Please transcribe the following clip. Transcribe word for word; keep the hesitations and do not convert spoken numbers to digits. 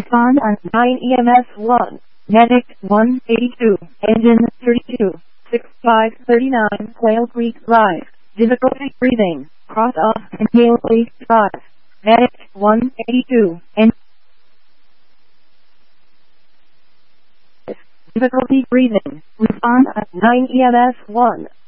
Respond on nine E M S one. Medic one eighty-two. Engine thirty-two. six five thirty-nine Quail Creek Drive. Difficulty breathing. Cross off and Quail Creek Drive. Medic one eighty-two. Engine difficulty breathing. Respond at nine E M S one.